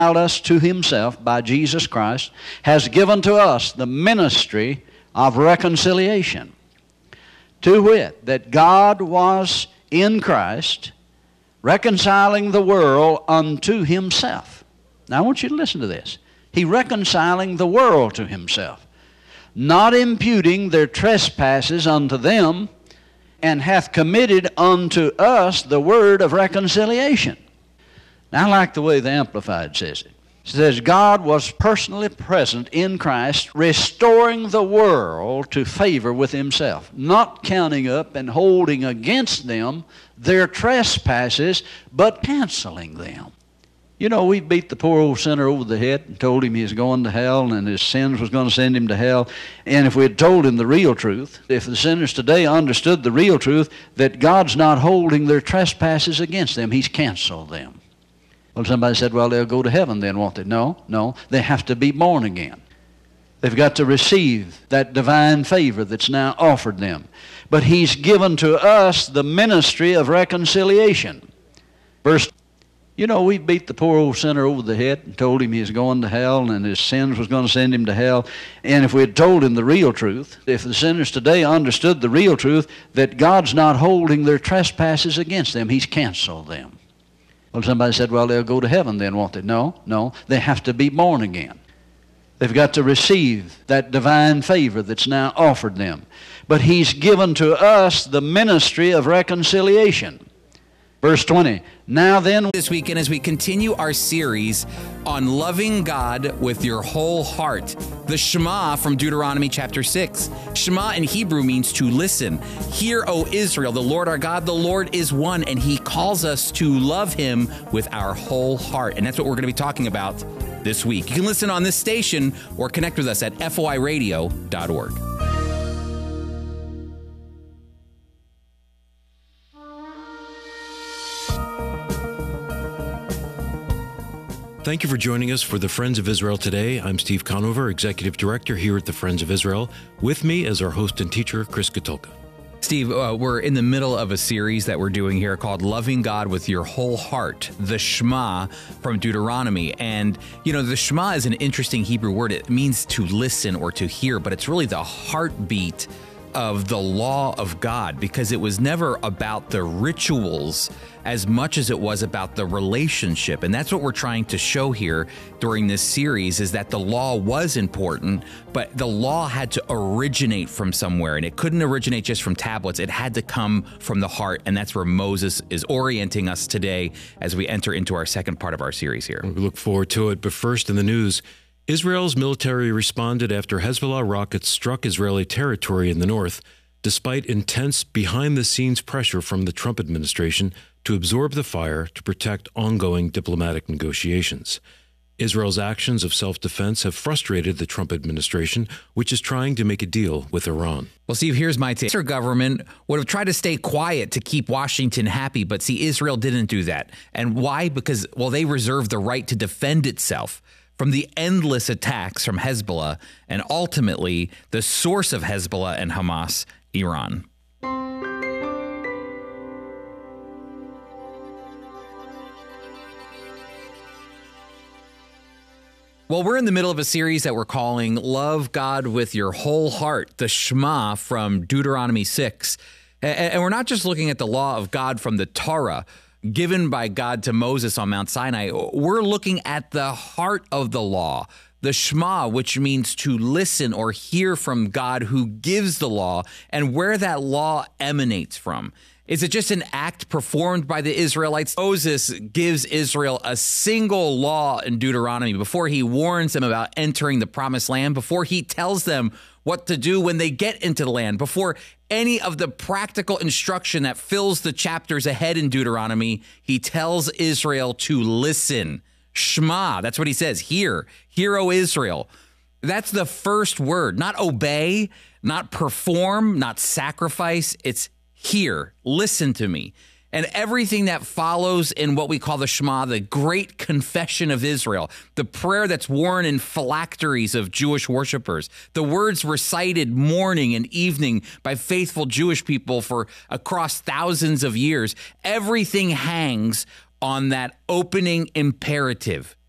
us to himself by Jesus Christ, has given to us the ministry of reconciliation. To wit, that God was in Christ reconciling the world unto himself. Now I want you to listen to this. He reconciling the world to himself, not imputing their trespasses unto them, and hath committed unto us the word of reconciliation. Now I like the way the Amplified says it. It says, God was personally present in Christ, restoring the world to favor with himself, not counting up and holding against them their trespasses, but canceling them. You know, we beat the poor old sinner over the head and told him he was going to hell and his sins was going to send him to hell. And if we had told him the real truth, if the sinners today understood the real truth, that God's not holding their trespasses against them, he's canceled them. Well, somebody said, well, they'll go to heaven then, won't they? No, they have to be born again. They've got to receive that divine favor that's now offered them. But he's given to us the ministry of reconciliation. Verse, you know, we beat the poor old sinner over the head and told him he was going to hell and his sins was going to send him to hell. And if we had told him the real truth, if the sinners today understood the real truth, that God's not holding their trespasses against them, he's canceled them. Well, somebody said, well, they'll go to heaven then, won't they? No, they have to be born again. They've got to receive that divine favor that's now offered them. But he's given to us the ministry of reconciliation. Verse 20, now then, this weekend as we continue our series on loving God with your whole heart, the Shema from Deuteronomy chapter 6. Shema in Hebrew means to listen. Hear, O Israel, the Lord our God, the Lord is one, and he calls us to love him with our whole heart. And that's what we're going to be talking about this week. You can listen on this station or connect with us at foiradio.org. Thank you for joining us for the Friends of Israel today. I'm Steve Conover, Executive Director here at the Friends of Israel. With me is our host and teacher, Chris Katulka. Steve, we're in the middle of a series that we're doing here called Loving God with Your Whole Heart, the Shema from Deuteronomy. And, you know, the Shema is an interesting Hebrew word. It means to listen or to hear, but it's really the heartbeat of the law of God, because it was never about the rituals as much as it was about the relationship. And that's what we're trying to show here during this series, is that the law was important, but the law had to originate from somewhere, and it couldn't originate just from tablets. It had to come from the heart, and that's where Moses is orienting us today as we enter into our second part of our series here. We look forward to it, but first in the news, Israel's military responded after Hezbollah rockets struck Israeli territory in the north, despite intense behind-the-scenes pressure from the Trump administration to absorb the fire to protect ongoing diplomatic negotiations. Israel's actions of self-defense have frustrated the Trump administration, which is trying to make a deal with Iran. Well, Steve, here's my take. Our government would have tried to stay quiet to keep Washington happy, but see, Israel didn't do that. And why? Because, well, they reserved the right to defend itself from the endless attacks from Hezbollah, and ultimately the source of Hezbollah and Hamas, Iran. Well, we're in the middle of a series that we're calling Love God with Your Whole Heart, the Shema from Deuteronomy 6. And we're not just looking at the law of God from the Torah, given by God to Moses on Mount Sinai. We're looking at the heart of the law, the Shema, which means to listen or hear from God who gives the law, and where that law emanates from. Is it just an act performed by the Israelites? Moses gives Israel a single law in Deuteronomy before he warns them about entering the promised land, before he tells them what to do when they get into the land, before any of the practical instruction that fills the chapters ahead in Deuteronomy. He tells Israel to listen. Shema, that's what he says. Hear, O Israel. That's the first word, not obey, not perform, not sacrifice. It's hear, listen to me. And everything that follows in what we call the Shema, the great confession of Israel, the prayer that's worn in phylacteries of Jewish worshipers, the words recited morning and evening by faithful Jewish people for across thousands of years, everything hangs on that opening imperative.